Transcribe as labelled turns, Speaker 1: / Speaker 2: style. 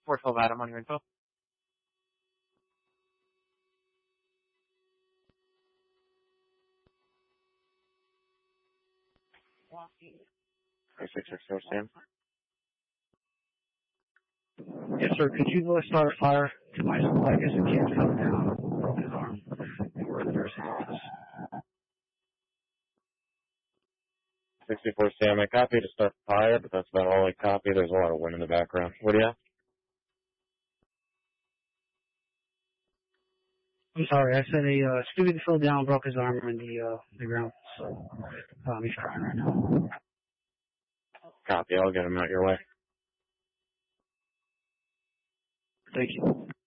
Speaker 1: 412 Adam on your info.
Speaker 2: Six Sam.
Speaker 3: Yes, sir. Could you start a fire to my school? I guess the kid's coming down, broke his arm, and we're in the nursing office.
Speaker 2: 64 Sam, I copy to start the fire, but that's about all I copy. There's a lot of wind in the background. What do you have?
Speaker 3: I'm sorry. I said a student fell down, broke his arm in the ground. So he's crying right now.
Speaker 2: Copy. I'll get him out your way.
Speaker 3: Thank you.